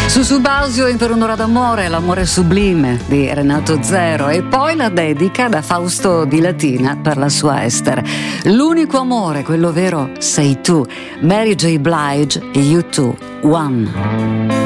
Bausio in Per un'ora d'amore, l'amore sublime di Renato Zero, e poi la dedica da Fausto di Latina per la sua Esther. L'unico amore, quello vero, sei tu. Mary J. Blige e U2, One.